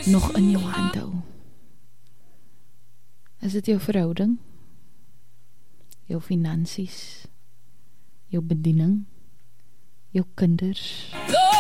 nog in jou hand hou? Is dit jou verhouding? Jou finansies? Jou bediening? Jou kinders?